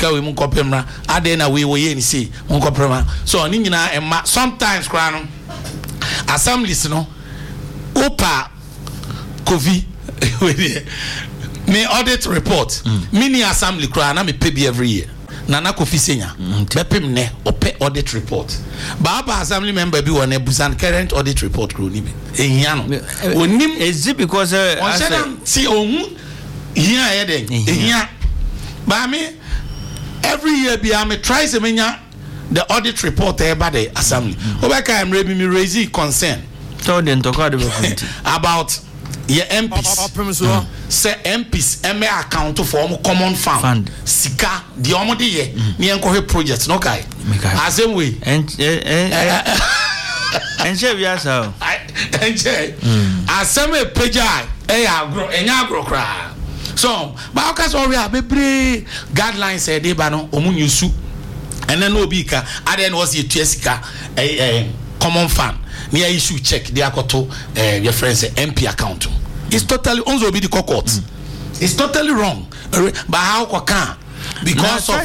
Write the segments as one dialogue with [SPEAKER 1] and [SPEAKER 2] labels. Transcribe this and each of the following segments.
[SPEAKER 1] sika we mun kopemra ade na we ye ni say mun kopemra so ni nyina emma sometimes kra no assemblies no opa kofi me audit report mini assembly kra na me pay be every year nana kofi senya bepem ne ope audit report baba assembly member bi won ebusan current audit report kro ni bi ehia no onim
[SPEAKER 2] is it because
[SPEAKER 1] on see ohun here ya den ehia ba me every year bi am try se menya the audit report by the assembly obeka am raise concern
[SPEAKER 2] so den to card
[SPEAKER 1] about your MPs say MPs eme account for common fund sika the omode ye ni enko project no kai same way
[SPEAKER 2] enche bia sa
[SPEAKER 1] enche aseme peja enya agro kra so ba oka so we abebre guidelines e dey ba no omunyusu ene no obi ka ade no was ye tuasika common fund near issue check the akoto your friends MP account. It's totally onzo be the court. It's totally wrong. But how can because of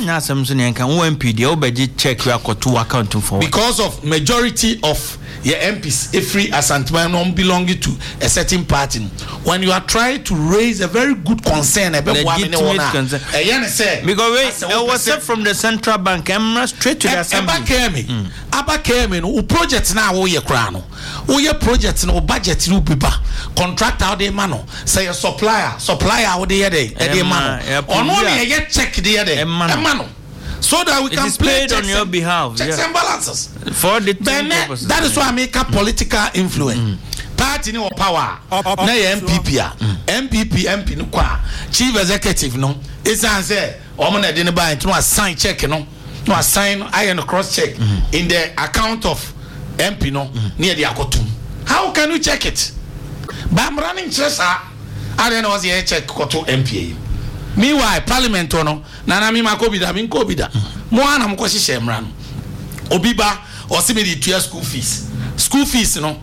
[SPEAKER 2] MP the obeji check your account for
[SPEAKER 1] because of majority of your MPs every assentment non belonging to a certain party. When you are trying to raise a very good concern about
[SPEAKER 2] legitimate concern, because it was set from the central bank and straight to the assembly.
[SPEAKER 1] Aba came no project na wo ye kra no wo ye project no budget no biba contractor dey man no say your supplier wo dey dey man ono na ye check dey dey man no so that we can
[SPEAKER 2] play on your behalf
[SPEAKER 1] checks and balances
[SPEAKER 2] for the purposes.
[SPEAKER 1] That is why I make a political influence party ni power na ye MPP no kwa chief executive no isan say omo na dey ne buy to assign check no assign iron cross check in the account of MP no near the akotum. How can you check it? But I'm running chesa I don't know was here check koto MP. Meanwhile parliament no nana mi makobida mi nkobida mo ana mko hihye mra no obiba osimi di tua school fees no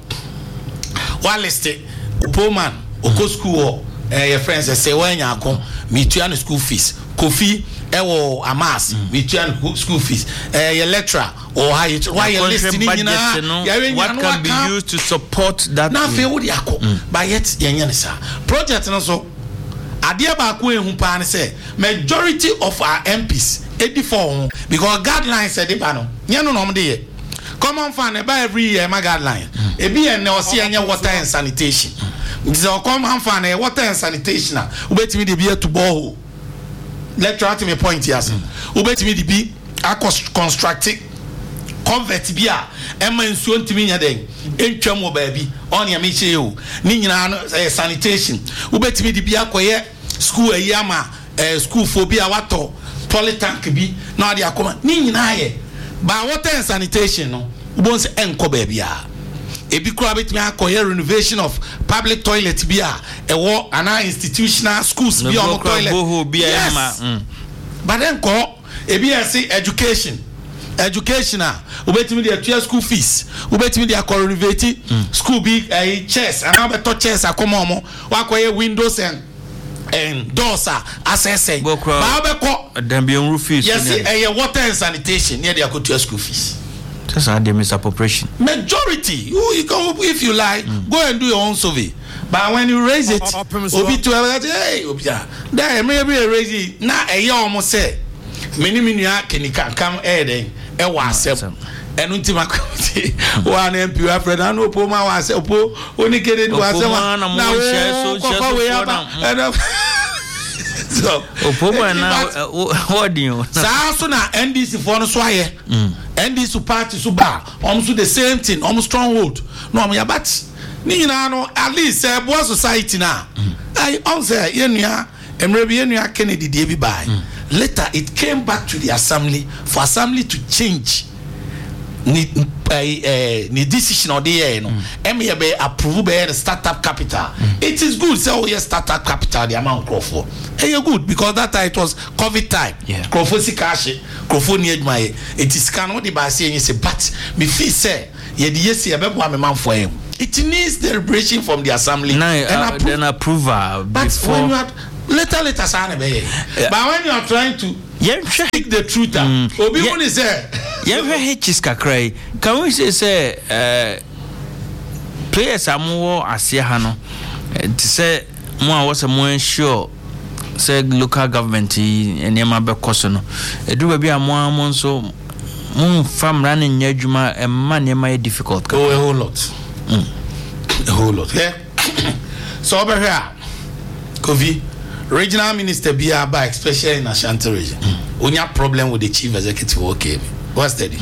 [SPEAKER 1] wa list Poman oko school your friends say wanya akon mi tua no school fees Kofi ewo amas mi tua school fees your lecturer or how you why you listening
[SPEAKER 2] what can be used to support that
[SPEAKER 1] na fe wo di akọ but yet yenye ne sa project no so adia ba ko ehun pa ne say majority of our MPs 84 because guidelines said dey ba no nye no no dey ye common fund e ba every year my guideline e bi en na o se enye water and sanitation so common fund e water and sanitation ubetimi dey be to borehole lecturer to me point here ubetimi dey be constructing convert bia ema nsuo ntimi nya den entwam wo baabi on ya meche o ni nyina no sanitation ubetimi di bia koye school ayama school phobia wato polytank bi na ade akoma ni nyina ye ba water and sanitation no ubonse enko baabi a ebi kura betimi akoye renovation of public toilet bia ewo ana institutional schools bia on toilet yes. But then ko ebi say education ubetimi dey school fees ubetimi dey renovate school big chairs and abeto chairs akoma omo wakoye windows and doors accessing ba obeko
[SPEAKER 2] dem be roof fees
[SPEAKER 1] yes water and sanitation near dey go school fees
[SPEAKER 2] that's how they misappropriation
[SPEAKER 1] majority you go if you like go and do your own survey. But when you raise it obi to hey obi that maybe raise it na almost say many kenika come den e wa asem enu ntima kwati one MP wa friend na no poma wa asem opo onikede ni wa asem na wo kofa we aba so
[SPEAKER 2] opoma na wodin
[SPEAKER 1] sa so na NDC for no so aye NDC party so ba almost the same thing almost stronghold no am ya bat ni nyina no at least boa society na I answer yenua emre bi yenua Kennedy dey bi buy. Later it came back to the assembly for assembly to change ni decision or the year no be approve be the startup capital. It is good say oh yes startup capital the amount crofo good because that time it was COVID time crofo sikashi crofo ni edma it is can what the ba say say but me feel say ye the yes ye be bo am for him. It needs deliberation from the assembly
[SPEAKER 2] and approval
[SPEAKER 1] but before when you are later sana be but when you are trying to speak the truth. Obi woni say
[SPEAKER 2] yehwe hitches kakrai. Can we say players amuwo ase ha no to say mo a was more sure say local government enema be koso no edu ba bia mo nso mo fam ran nya adwuma e man enema difficult
[SPEAKER 1] a whole lot. A whole lot. Yeah. So over here Kofi regional minister bia ba especially in Ashanti region. Onya problem with the chief executive okay. What's that?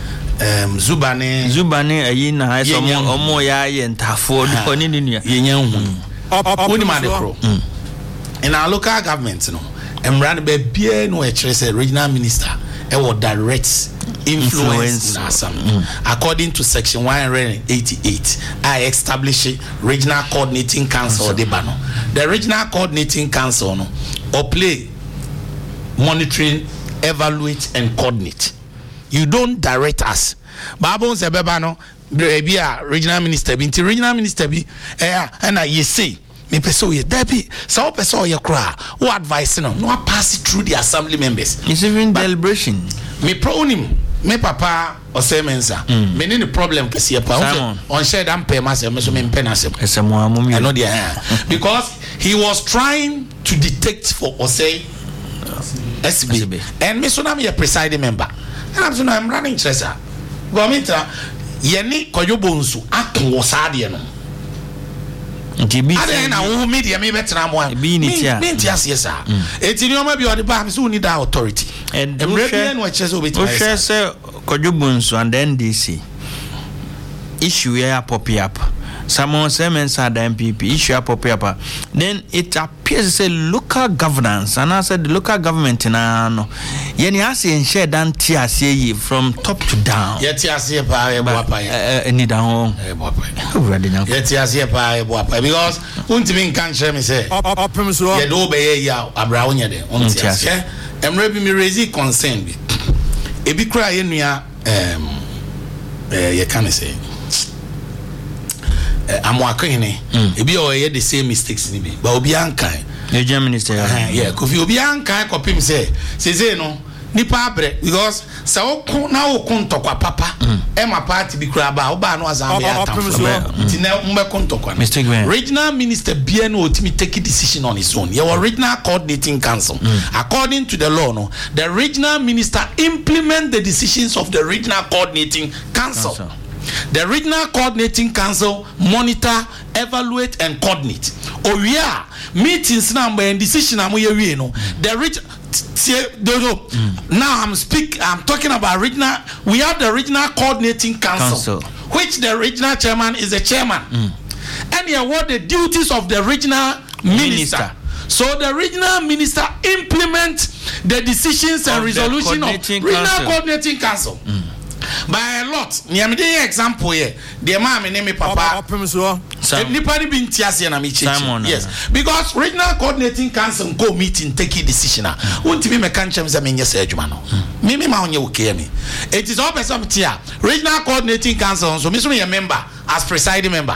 [SPEAKER 1] Zubane
[SPEAKER 2] ayi na ha so omo ya ye ntafo oni nua
[SPEAKER 1] yenya hu oni ma de pro in our local government no emran be bia no e kire say regional minister e will direct influence in Assam according to section 188 I establish regional coordinating council de bano the regional coordinating council no or play monitoring evaluate and coordinate. You don't direct us. Babon se beba no be a regional minister be regional minister be and I say me person ye debi so person ye kra what advice no pass it through the assembly members.
[SPEAKER 2] It's even deliberation.
[SPEAKER 1] Me pronim me papa or say mensa me ni problem kesi pa on share am pay myself me so me pen asem. I know the because he was trying to detect for or say SB and me so na me a presiding member. And I'm saying I'm running Chesa. Gomita Yeni Koyobonsu Akon Sadia no. Adena media me better one. Yes, sir. It's in your maybe or the Bams who need that authority.
[SPEAKER 2] And the Rebellion watches over it. Koyobonsu and then DC issue ya poppy up. Someone says the MPP issue a poppy up. Then it appears to say local governance, and I said the local government na no. Yeni asi and share dan TSA from top to down.
[SPEAKER 1] Yet TSA pa eboapa.
[SPEAKER 2] Ni down.
[SPEAKER 1] Eboapa. Yet TSA pa eboapa because untimin can share me say. Ye do be ya abrawo nya de. TSA. Emre bi me raise concern bi. Ebi kra ye nua ye can say. Amwakene ebi o ye the same mistakes ni bi but obi ankan
[SPEAKER 2] the German minister
[SPEAKER 1] yeah Kofi obi ankan kopim say no nipa abre because say na okontokwa papa e ma party bi kura ba oba no azam ya tam ti na mbe kontokwa regional minister bia no otimi take a decision on his own your regional coordinating council according to the law no the regional minister implement the decisions of the regional coordinating council. The regional coordinating council monitor, evaluate, and coordinate. Oh yeah, meetings number and decision no. The now I'm talking about regional. We have the regional coordinating council. Which the regional chairman is the chairman, and he award the duties of the regional minister. So the regional minister implements the decisions and resolution of regional coordinating council. By a lot, niamide example here. The man name me papa. Nipani bin tiasi na michi. Yes, because regional coordinating council go meeting take a decision. Won't me can't say me yes adwuma no. Me ma onye okay me. It is all person tia. Regional coordinating council so me so a member as presiding member.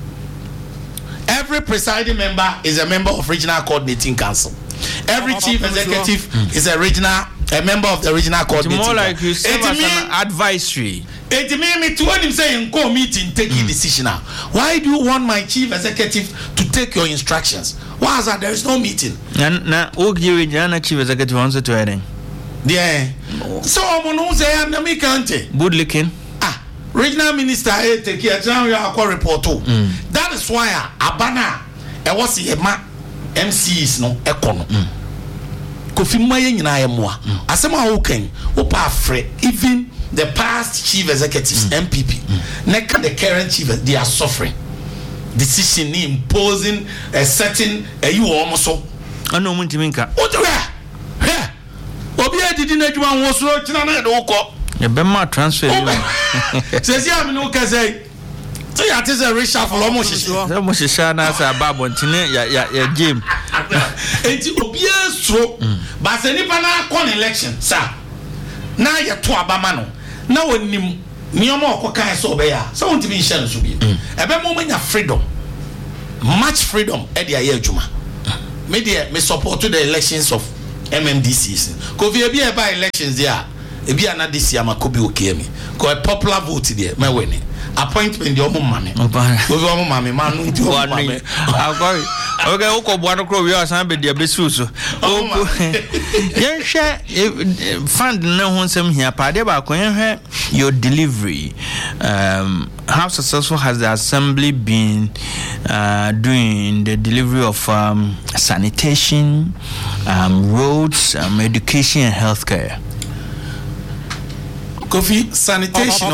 [SPEAKER 1] Every presiding member is a member of regional coordinating council. Every chief executive is a member of the regional coordinating.
[SPEAKER 2] It's more like you serve as an advisory.
[SPEAKER 1] It means to when him saying go meeting take a decision now. Why do you want my chief executive to take your instructions? Why is that there is no meeting?
[SPEAKER 2] Na ogi regional chief executive wants to heading.
[SPEAKER 1] Yeah. So I'm say I'm me can't.
[SPEAKER 2] Good looking.
[SPEAKER 1] Regional minister take care of report too. That is why Abana I was a MCs no econo. Kofi Maye nyina ye moa. Asema wo kan wo pa afre even the past chief executives MPP. Neka the current chief they are suffering. Decision imposing a certain you almost so.
[SPEAKER 2] Ano muntiminka.
[SPEAKER 1] Otua. He. Obi adidi na djuma wo so kina na do ko.
[SPEAKER 2] E be ma transfer you.
[SPEAKER 1] Sesi am no ka say. So ya tese reshuffle almost
[SPEAKER 2] shisha na sa babo ntine ya game.
[SPEAKER 1] Enti obi so but se nipa na kon election sir. Na ye to abama no. Na wonim nioma okokan so obe ya. So won't be share so bi. Ebe mo manya freedom. Much freedom e dia ye adwuma. Me support the elections of MMDCs Kofi ebi e by elections there ebi ana this year makobi okemi ko a popular vote there me win appointment the omo mame Kofi omo mame man no nti omo mame
[SPEAKER 2] okay uko bwano kro wi asan be dia besu so yen hwe fund na ho nsem hia pa de ba ko yen hwe your delivery how successful has the assembly been doing the delivery of sanitation, roads, education and healthcare?
[SPEAKER 1] Kofi, sanitation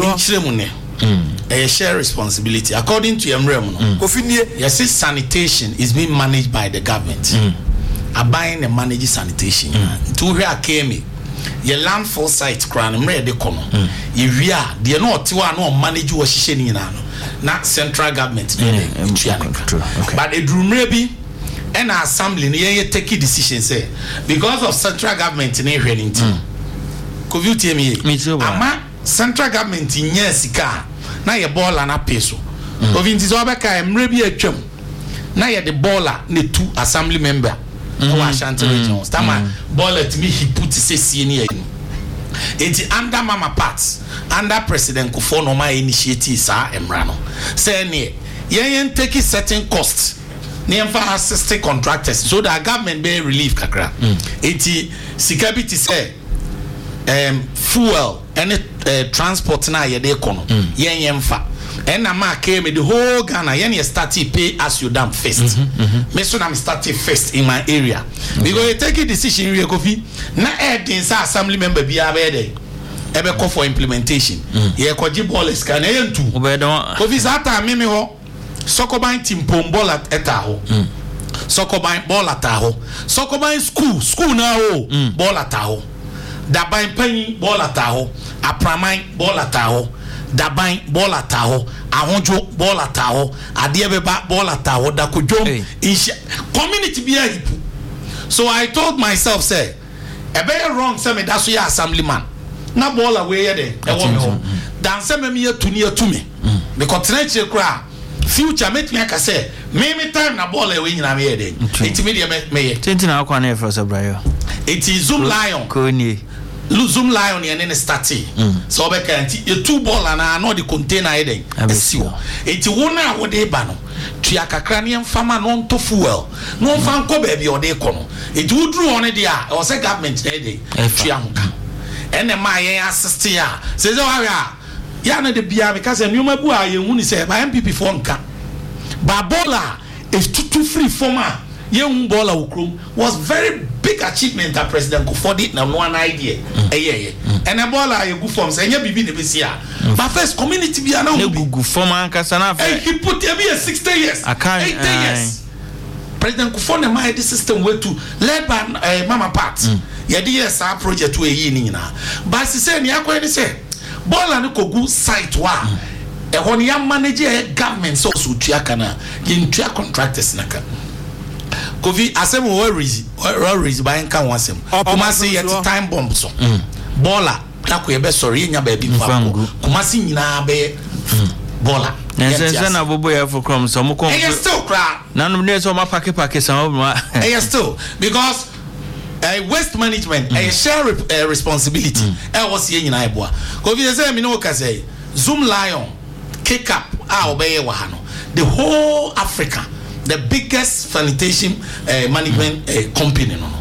[SPEAKER 1] a share responsibility according to Emrem. Kofi, yes, sanitation is being managed by the government. Buying and managing sanitation. To where came your landfill site crown and ready corner. If we are, they are not to manage what she not central government. But a drew maybe an assembly near take a decision say because of central government in a could you tell me? Ama central government in Yesika now your ball and a peso. Of in this Obaka, I'm maybe a chum. Now you're the baller, the 2 assembly member. Ashanti regions. Tama ball at me he put say senior. It's under Mama Pats, under President Kufuor Nkrumah initiative sa Emrano. Say ne yen take certain costs. Near for assisting contractors so that government be relief kakra. Eti security say fuel any transport na ye de kono yen fa and ama came the whole Ghana yen started pay as you damn first me so am started first in my area because you take a decision we Kofi na heading sa assembly member bia be there ebe call for implementation ye koji ball scan yen tu Kofi sa ta me ho Sokoban timpombo at etaho Sokoban ball ataho Sokoban school na ho ball ataho Dabain penny ball ataho Apramine ball ataho Dabain ball ataho Ahonjo ball ataho Adiebeba ball ataho Dakujom community be a hipu. So I told myself say a very wrong say me that's your assemblyman na ball away there dan say me here to near to me because tonight cry future make me aka say me time na ball away nyina me here dey it me dey me
[SPEAKER 2] tenti na akwa na for Sabrayo
[SPEAKER 1] it is Zoom Lion
[SPEAKER 2] ko ni
[SPEAKER 1] Zoom Lion and then starting so be kan ti e 2 ball na no the container here dey asiwo it wona wo dey ba no tua kakra ne mfama no nto fuel no mfa nko ba bi o dey ko no it wudru on dey a o say government dey tua nka ene ma yen assist ya say so wa ya na de bia because enuma bu a yen hu ni say ba MPP for nka ba bola is too free former yen bola ukrom was very big achievement that President Kufuor did na one idea and a bola you go form say nya bibi ne besia but first community bia na
[SPEAKER 2] go form ankasa na
[SPEAKER 1] and he put here 60 years 80 years President Kufuor na my system way to led by Mama Pat ye dey yes our project we yi ni na but say ne akwa ni say bola ne kogu site wa e ho ne ya manage government so tua kana ye ntua contractors naka Kofi asem worries by nkan wasem kuma say yet time bomb so bola na ko ye be sorry nya ba bi fa kuma si nyina be bola
[SPEAKER 2] nse na bobo ya for crom so mo ko
[SPEAKER 1] still cry
[SPEAKER 2] nanu ne so ma pack so ma
[SPEAKER 1] still because waste management a share responsibility was here nyina eboa Kofi say me no ka say Zoom Lion kick up obey wa ha no the whole Africa the biggest sanitation management company no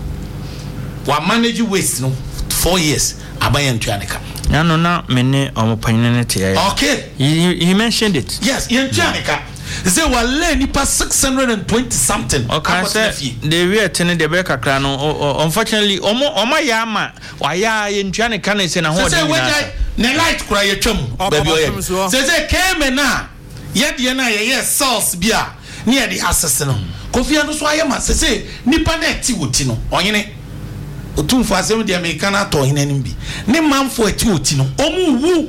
[SPEAKER 1] wa manage waste no 4 years abayan tuanika
[SPEAKER 2] no na mene omopanyenete
[SPEAKER 1] okay
[SPEAKER 2] he mentioned it
[SPEAKER 1] yes yen tuanika say wale nipa 620 something
[SPEAKER 2] okay say the we attend the back kakra no unfortunately omo ya ama wa ya yen tuanika na say na ho
[SPEAKER 1] dey na light kura ye twam baby oye say came na ye de na ye sauce bia ni e di assess no Kofi no so ayema say nipa na ti woti no onyene otumfo asem de Americana to hinan bi ne manfo ati woti no omu wu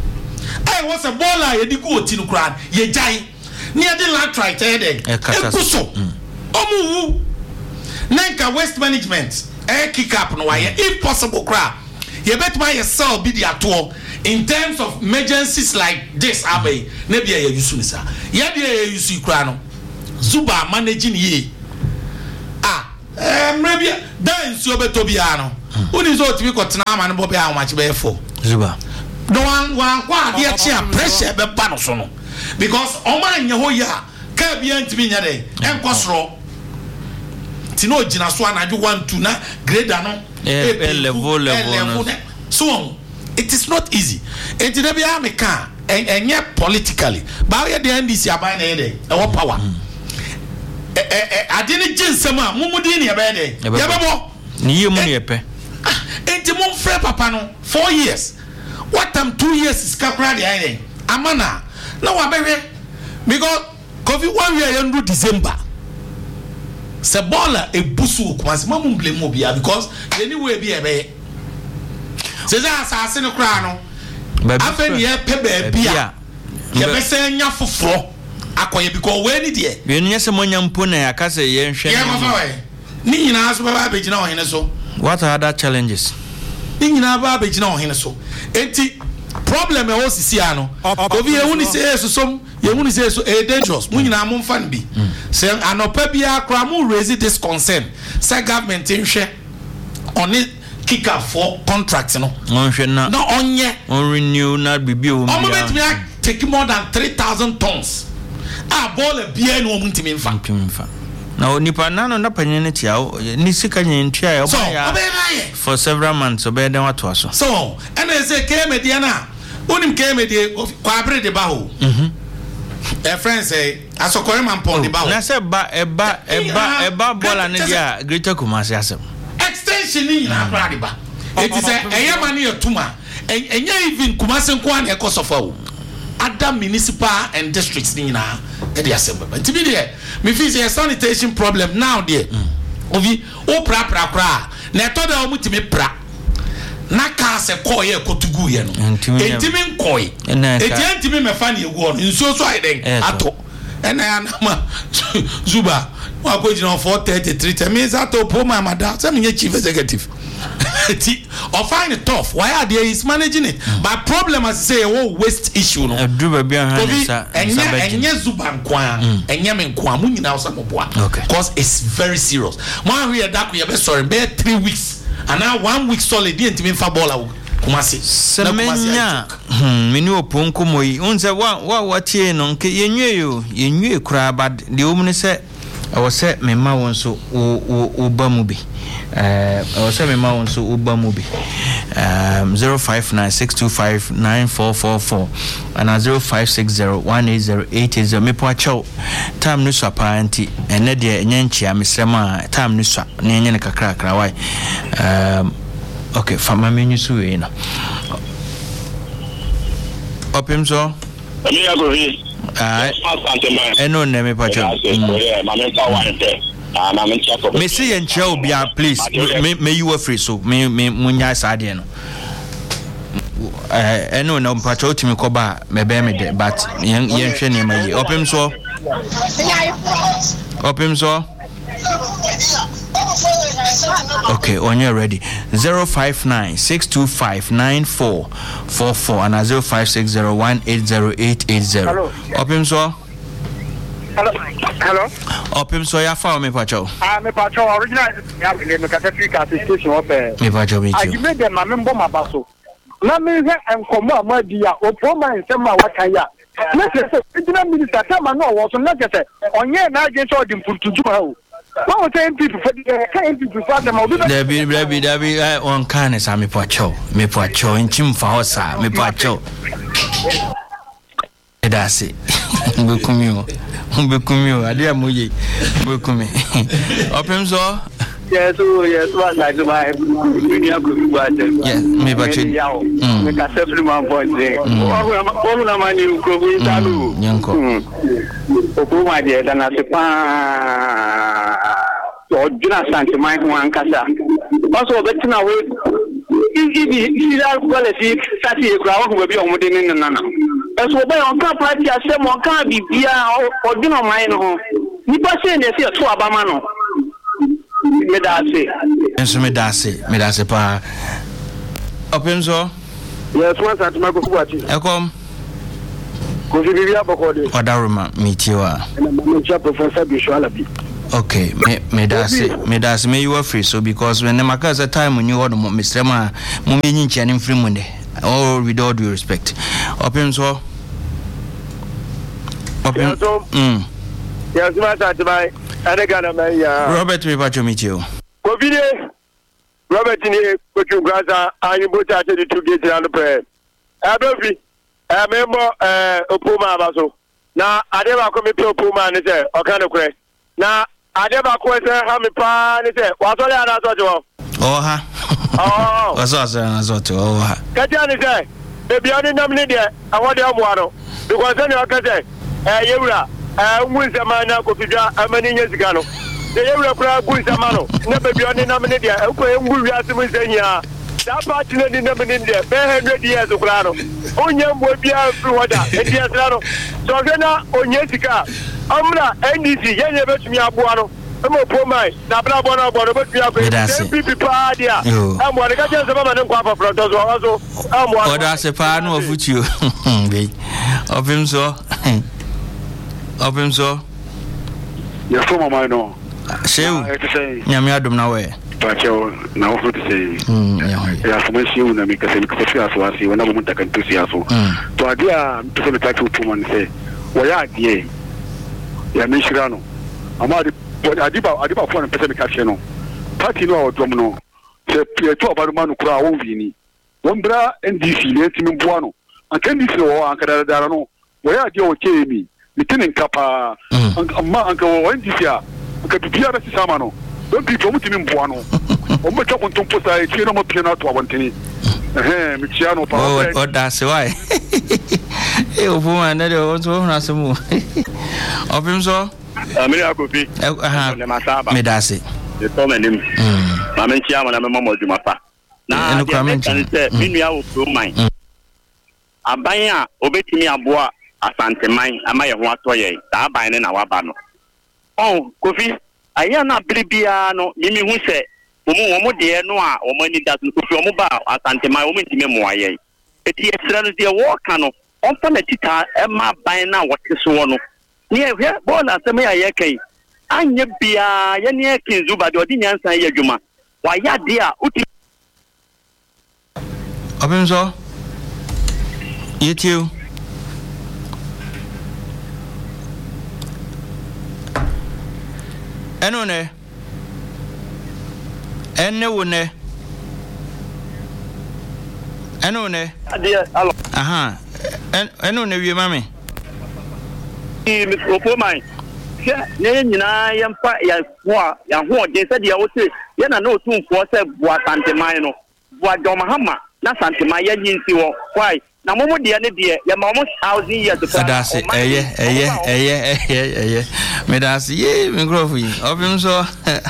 [SPEAKER 1] ai was a baller ye di go woti no kra ye jai ni e di latrite e de ekuso omu wu nanka waste management kick up no why if possible kra ye bet my yourself be the ato in terms of emergencies like this abai na bia ye yusu ni sa ye bia ye yusu kra no Zuba managing ye maybe then so beto bia no uni so timi ko tena ama no bo bia amachi be fo
[SPEAKER 2] zuba
[SPEAKER 1] no one kwa dia chia pressure be ba no so no because o ma nya ho ya ka bia ntimi nya dey enkosro tino gina so anaju 1 2 na grade no level so it is not easy and the bia me ka enye politically ba ye the NDC aban na ye dey e wo power adini jinsem a mumudi ne ye be dey ye bebo
[SPEAKER 2] ni ye mu ne ye pe
[SPEAKER 1] enti mum frɛ papa no 4 years what am 2 years is kakra dey ayi amana na wa behwe because covid 1 year you December se bola e busu Kumasi mamum blame mo bia because anyway bi e be se za asase no kra no afen ye pe ba bia ye be se nya foforo akoye because we ni de
[SPEAKER 2] we ni se monya mpo na ya ka se ye nhwe
[SPEAKER 1] ye mo fa we ni nyina so ba be gina ohene so
[SPEAKER 2] what are other challenges
[SPEAKER 1] ni nyina ba be gina ohene so enti problem e o sisi ano obi ye huni se esusom ye huni se eso e dangerous mu nyina mo mfa nbi se anopa bia kra mo raise this concern say government nhwe oni kicker for contract no
[SPEAKER 2] nhwe na
[SPEAKER 1] no onye
[SPEAKER 2] on renew na bibi o
[SPEAKER 1] mo bet me take more than 3,000 tons a ball bia no mo ntimi mfa
[SPEAKER 2] na onipa nano na panyene tia ni sika nyentua ya for several months obey dem wato aso
[SPEAKER 1] so and they say kemedia na unim kemedie kwa abre de ba ho friends say asokore man pon de ba ho
[SPEAKER 2] na say eba bola ne dia Greater Kumasi asem
[SPEAKER 1] extension ni na abra de ba it is eyama ne yotuma enya even Kumasi nko an ekosofa o other municipal and districts ni na e dey asem ba ntibi de me feel say sanitation problem now there ovi o pra na to da o mutimi pra na ka se ko ye kotugu ye no entimi nkoi entimi me fa na egu on nso so ai den ato ena na ma zuba wa ko jina 433 temi za to po my madam say me chief executive ti or find it tough why are they is managing it but problem as say oh waste issue no
[SPEAKER 2] duba bia hansa
[SPEAKER 1] enye zuba nkwa enye me nkwa mu nyina so moboa because it's very serious man we da ko ye be sorry be 3 weeks and now 1 week solid didn't even fa ball out Kumasi
[SPEAKER 2] semenya meni oponko moyi unse wa tie no nke yenwie kura bad de omne se o se mema won so o ba mu bi o se mema won so o ba mu bi 0596259444 and 0560180880 me po acho time no so apanti ene de enye nchia mesrema time no so na enye ne kakra wai okay fama menu so we na opimso
[SPEAKER 3] ami agovi
[SPEAKER 2] eno ne me pa cho me see yen chia obia please me you are free so me munya sade no eno na mpa cho timi ko ba me be me de but yen hwe ne ma yi opimso okay, when you're ready, 059-625-9444 and 0560180880. Opim so.
[SPEAKER 3] Hello.
[SPEAKER 2] Opim so ya fa me pacho.
[SPEAKER 3] Me pacho original ya me catholic association of
[SPEAKER 2] me pacho me
[SPEAKER 3] you. I made them member my baso. Na me he enkomo amadi ya opoma nsem a wakan ya. Na se regional minister tama no wo so na kete onye na agency of the mpuntuju o. What was people for the people for them?
[SPEAKER 2] Debbie, on kindness, I'm a pacho, in Chim Fausa, me pacho. That's it. Bukumio, I dear Muji, Bukumi. Open so?
[SPEAKER 3] Yes, what like my media could be
[SPEAKER 2] yes, me pacho.
[SPEAKER 3] Make a settlement point there. All the money you go with Talu.
[SPEAKER 2] Yanko.
[SPEAKER 3] Okuma dear than a or Juna Santi, my one casa. Also, but now, if that quality, Sati, crowd will be on within the Nana. As well, on top like someone can't be via or dinner mine home. You pass in the fear to Abamano. Medase.
[SPEAKER 2] And so Medase pa. Open so?
[SPEAKER 3] Yes, once at my watch.
[SPEAKER 2] I come.
[SPEAKER 3] Could you be able to
[SPEAKER 2] Odaruma, meet you are.
[SPEAKER 3] And I'm a Professor Bishalabi.
[SPEAKER 2] Okay, me that's me you are free so because when the markers time when you order Mr. Ma mummy in free Monday. All with all due respect. Open so. Open.
[SPEAKER 4] Yes, my
[SPEAKER 2] Robert, we want to meet you.
[SPEAKER 4] Robert, put your grass and you put out the 2 gates around the prayer. I remember Opuma Basso. Now, I never come to Opuma and say, or kind of cray. Now, I never question how many pan is it. What's all that? Oh,
[SPEAKER 2] what's also? Oh,
[SPEAKER 4] Kajani say, baby, I didn't nominate. I want the one because then you can say, Yura, wins a man now, Kopija, a many years ago. The Yura crowd wins a man, never be only nominated. Okay, we have to say, yeah, that party didn't nominate there, 100 years of Grano. Onion will be out through water, and yes, Rano. So then, on Jessica, Amra, NDC, Yanya Betchmi Abuano. I'm a poor man. Now, but we are going to be prepared. I'm one of the
[SPEAKER 2] oh, that's a pan of which you of him so. Of him so.
[SPEAKER 4] You're from a minor.
[SPEAKER 2] Say, Yamiadum now.
[SPEAKER 4] But you now to say, yeah, for my shoe, and make a self when I want to can to see us. To idea to the title to one say, why are ye? Yamishirano. I'm Adiba for a person catching on. Party no domino. Say, Pierre about man who cry on Vini. One bra and DC, let him in Buano. I can't be so, Uncle Darano. Where are you okay me? Lieutenant Kappa, Uncle Wendysia, Uncle Pierre Samano. Don't be promoting in Buano. On my top on Tompos, I cheer on my piano to one thing. Michiano,
[SPEAKER 2] oh, that's why. You woman, that also has some more. Of him so. Me that's it.
[SPEAKER 3] The common name. Maman Chiama and Mamma Jumapa. Now, I said, Minia will prove mine. Abaya, obey me a boa, a Santa Mine, a Maya Watoye, that by an hour bano. Oh, Kofi, I am not Bilibiano, Mimi who said, Umu dear Noah, or money doesn't go from about a Santa My woman to Memoye. It is the war canoe. Often a tita, Emma by now what is one. Yeah, born as a mayor, and ye be a Yania Kinzuba, the ordinance, and Yajuma. Why, ya dear, Uti.
[SPEAKER 2] Open so. You too. Enone. Enone. Enone. Aha. Enone, you mammy.
[SPEAKER 3] Miss Opoma. I am quite what they said. You say, Yana no 2 for what Santa Mino, what Domahama, not Santa Maya, why? Now, Momo, the other dear, you're almost 1,000 years ago.
[SPEAKER 2] That's it. Me that's ye, me groovy. Of him so.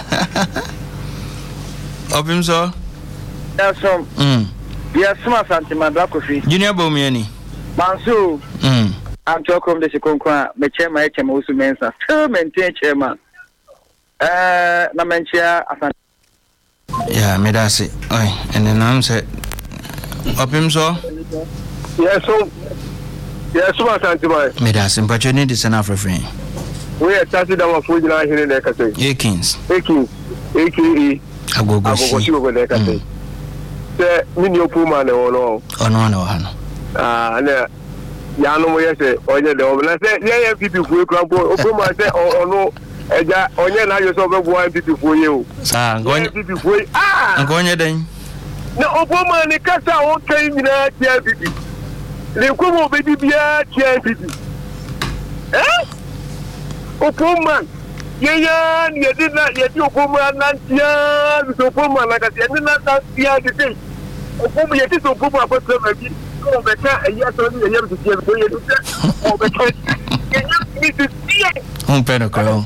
[SPEAKER 2] Of him so.
[SPEAKER 4] That's some. Yes, smart Santa Madacofi.
[SPEAKER 2] Junior Bomiani.
[SPEAKER 4] Mansu. I'm talking to the Conqua, my chairman, also Mensa, still maintain chairman. Namentia,
[SPEAKER 2] yeah, me that's it. And then I'm said, up him so.
[SPEAKER 4] Yes, so. Yes, so much.
[SPEAKER 2] Me that's but you need this enough refrain.
[SPEAKER 4] We are touching our food here in the Cate.
[SPEAKER 2] Akins.
[SPEAKER 4] AKE.
[SPEAKER 2] I go see
[SPEAKER 4] over there. Say, Minio Puma, no.
[SPEAKER 2] Oh, no.
[SPEAKER 4] Yano, yes, or the say, yeah, people who come over, say, oh, no, or yeah, you're so good, people for you.
[SPEAKER 2] I'm going then.
[SPEAKER 4] No, Obama, the Casa, okay, in a TNPP. The Kumo baby, TNPP. Eh? Obama, yeah, you did not yet, Obama, not yeah, Obama, like I said, not yeah, the thing. Obama, yet is Obama, but oh, better, and yes, only a year to see oh, because you need to see it.
[SPEAKER 2] Penacro.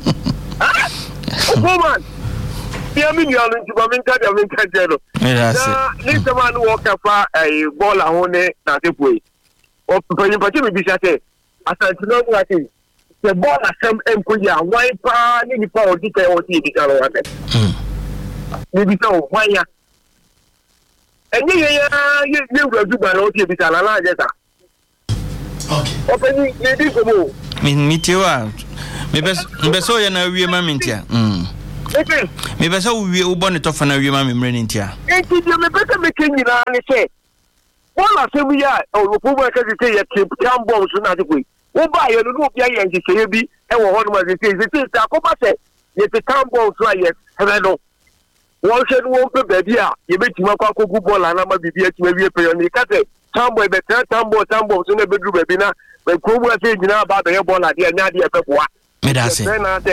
[SPEAKER 4] Woman, dear me, you're in Jamin, this man walk up a ball on it, not a way. Or particularly be said, as I know what is the ball at some Empuya, why party for detail or TV. Maybe so, why? And you will do my own TV. Okay. Opening, you did go.
[SPEAKER 2] Me too. me so ya na wie ma mentia me be so wie wo bone to fa na wie ma memre nentia
[SPEAKER 5] enti me be me kenyina ne se wala se mu ya o po mo ka se ya tam bomb so na de koi wo ba ye no obi aye nti se bi e wo ho no ma se ta ko ba se ye te tam bomb so aye he no wọ́n ṣe ni wọ́n pè bẹ̀bí à yẹ̀bẹ̀ tí wọ́n kọ́ akókó bọ́ọ̀lù ànámọ́ bìbí ẹ̀ tí wọ́n wí pé yọ̀ ní kásẹ̀ tambo ẹ̀bẹ̀ tẹ́ tambo tó ní ẹ̀bẹ̀ dúró bẹ̀bí náà bẹ̀kú owó ẹ̀sẹ̀ ìjìnà bá bẹ̀yẹ bọ́ọ̀lù àdìẹ ní adìẹ fẹ́ fọ́ wa.
[SPEAKER 2] Medase.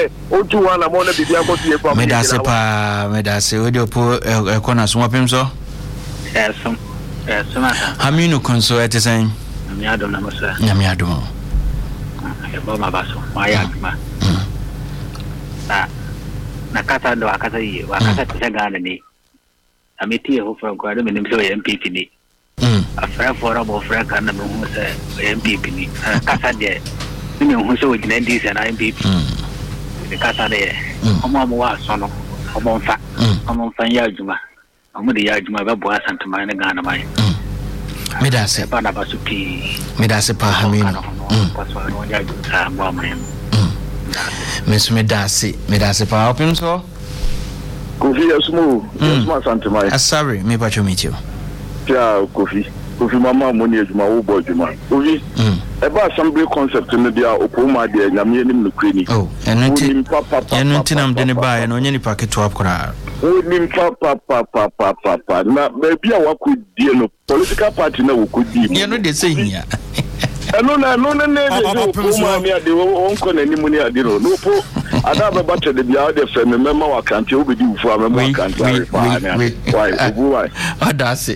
[SPEAKER 2] Medase pa medase odi opo ekona so mopem so.
[SPEAKER 6] Esum ata.
[SPEAKER 2] Haminu konso etesen.
[SPEAKER 6] Nyado na mosa.
[SPEAKER 2] Nyamiado.
[SPEAKER 6] Ebo mabaso. Maya aduma. Na kasa ndo akasa yi wakasa tsagana ni. Amiti ho from kwado menim so MPP ni. Afra fora bo fra kana me hu se MPP ni. Kasa de ni hu so wogina ndi se na MPP. Ni kasa de omo mo wa so no omo mfa ya aduma. Omo de ya aduma be bo asantuma ne gana mai.
[SPEAKER 2] Medase
[SPEAKER 6] pa na basupi.
[SPEAKER 2] Medase pa Haminu.
[SPEAKER 6] Paso no ya aduma mo mai.
[SPEAKER 2] Miss Medase pa opim so.
[SPEAKER 7] Kofi Yasmu Santimai.
[SPEAKER 2] Sorry, me pa meet you.
[SPEAKER 7] Yeah, Kofi mama money ejuma wo bo ejuma. Kofi. Eba assembly concept no dia opoma dia nyame nim no kreni.
[SPEAKER 2] Oh, enu tinam de ne ba e no nyani paketo akora.
[SPEAKER 7] Nim pa. Na be bia wakodi no political party na wakodi.
[SPEAKER 2] You know they say here.
[SPEAKER 7] No, opoma mi ade wonko na nimu ni ade no po ada be batte de bia de fe me mema wakante obedi ufu a mema wakante why
[SPEAKER 2] adase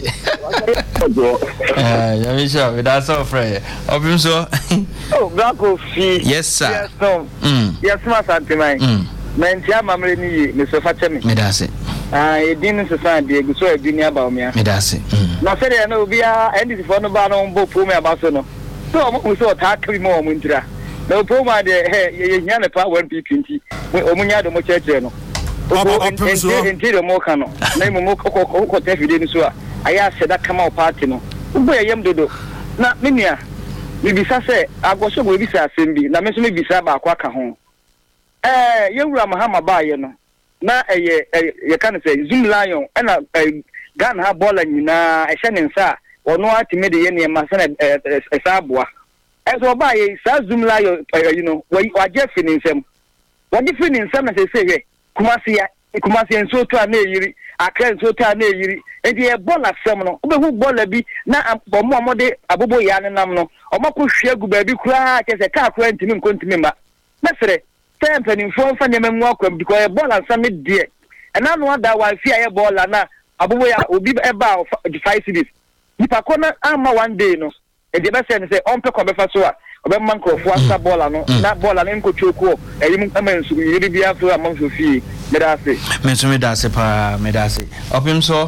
[SPEAKER 2] ya mi sha we da so frey opim so
[SPEAKER 5] Blanco fi
[SPEAKER 2] yes sir
[SPEAKER 5] yes ma Santimai mentia mamre ni me so fa chemi
[SPEAKER 2] medase
[SPEAKER 5] edin so san de gu so edini aba o mia
[SPEAKER 2] medase
[SPEAKER 5] na fe de na obi a ndc fo no ba no mbo pro me aba so no so mo so ta kri mo mo ntira na pro ma de ye nya ne pa 1p20 o munya do mo cheche no enti do mo ka no na mo ko te fide ni so a aya seda kama o party no bo ye yem dodo na menia mi bisa se agwoso bo bisa asembi na me so mi bisa ba akwa ka ho yewura mahama ba ye no na ye kan se Zoom Lion na Ghana ha bola nyina ehye ne nsa ono atime de ye ne ma se na esaboa eso ba ye sa Zoom Lion wa jefe ne nsem wa jefe ne nsem na se he kumasi enso to na eyiri akra enso to na eyiri enti e bola sem no obehu bola bi na bomo amode abobo ya ne nam no omako hwe gu ba bi kura ke se ka kura ntimi nkontimi ma mesere tempe ni fo fa nyema mu akwam because e bola nsam de na no ada wa fi aye bola na abobo ya obi e ba 5 cities nipa kona ama one day no e de be say on pe ko be fa so a obe man ko fo asa bola no na bola ne nko choku eyim amansu yiri bia fo amansu fi medase
[SPEAKER 2] medase pa medase opim so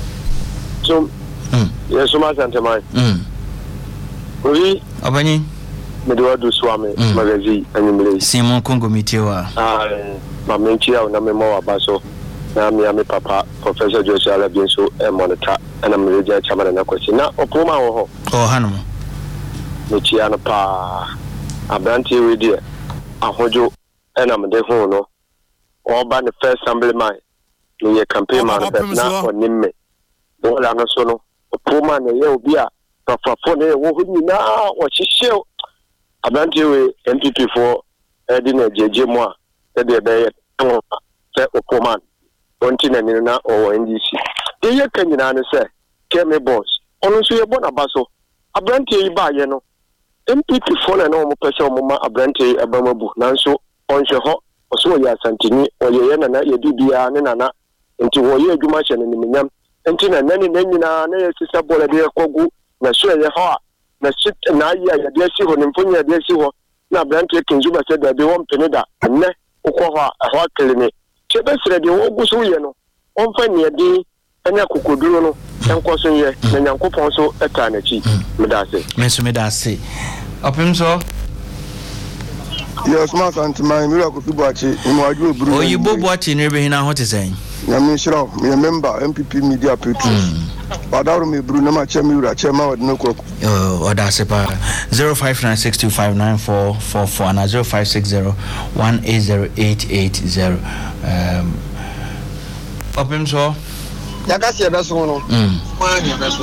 [SPEAKER 7] yes ma Santimai oui
[SPEAKER 2] abani
[SPEAKER 7] medo do swame magazine anyimle
[SPEAKER 2] Simon Kongo mitewa
[SPEAKER 7] ma menchia na memo abaso na mi papa Professor Joshua Alabienso monitor ana mreja chama na kwesi na opoma ho
[SPEAKER 2] hanom
[SPEAKER 7] mechia na pa abranti we dia ahojo ana mde ho no oba the first assembly man ye campaign man na onimme wala no so no opoma na ye obi a papa ne wo ho nyina wo hihye abranti we MPP for edina jeje mo a de be se opoma ontina ni na o NDC ye kanyina ne se keme boss ono so ye bona baso abranti yi ba ye no MPP for na no mo pese o mo ma abranti abamabu nanso onhwe ho oso ye asantini o ye na ye bibia ne nana nti wo ye adwuma hye ne minyam nti na nani na nyina na ye sisa bola de kogu na so ye ho a na sit na ya de si ho ne mfonya de si ho na abranti kinzu ba se da de won pene da ne ukọ ho a ho akele chebesere de wo gu so ye no onfa ne de anya kokoduro no enko so ye na nyankopon so eta na chi medase
[SPEAKER 2] opim so
[SPEAKER 7] yes ma Santimai mi ko fibo achi mo aju oburu
[SPEAKER 2] oyibo bo achi ne be hina ho te sen
[SPEAKER 8] Yamishra, me member MPP Media Patrons. Wadaru me Bruno Machemura, Chema with no cook.
[SPEAKER 2] Oh, that's a 0596259444 and 0560180880. Open so.
[SPEAKER 8] Yakasi, that's one.